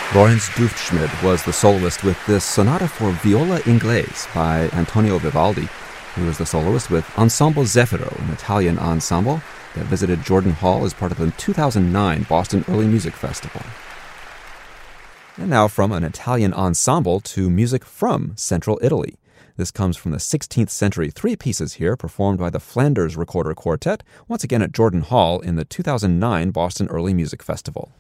Lorenz Dufschmid was the soloist with this Sonata for Viola Inglese by Antonio Vivaldi. He was the soloist with Ensemble Zeffiro, an Italian ensemble that visited Jordan Hall as part of the 2009 Boston Early Music Festival. And now from an Italian ensemble to music from Central Italy. This comes from the 16th century, three pieces here performed by the Flanders Recorder Quartet, once again at Jordan Hall in the 2009 Boston Early Music Festival.